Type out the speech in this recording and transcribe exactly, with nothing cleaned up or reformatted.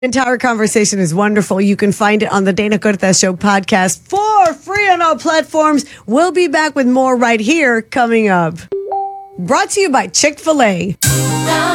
Entire conversation is wonderful. You can find it on the Dana Cortez Show podcast for free on all platforms. We'll be back with more right here coming up. Brought to you by Chick-fil-A.